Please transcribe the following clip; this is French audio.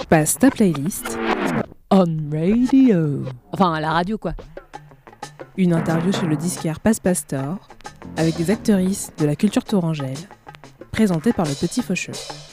Passe ta playlist on radio. Enfin, à la radio, quoi. Une interview sur le disquaire Passe Pastor avec des actrices de la culture tourangelle, présentée par le Petit Faucheux.